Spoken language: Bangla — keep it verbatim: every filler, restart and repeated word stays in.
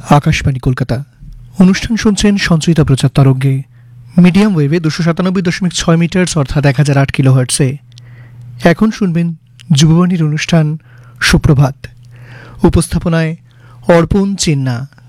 আকাশবাণী কলকাতা। অনুষ্ঠান শুনছেন সঞ্চয়িতা প্রচার তরঙ্গে, মিডিয়াম ওয়েভে দুশো সাতানব্বই দশমিক ছয় মিটার অর্থাৎ এক হাজার আট কিলো হার্টসে। এখন শুনবেন যুববাণীর অনুষ্ঠান সুপ্রভাত। উপস্থাপনায় অর্পণ চিন্না।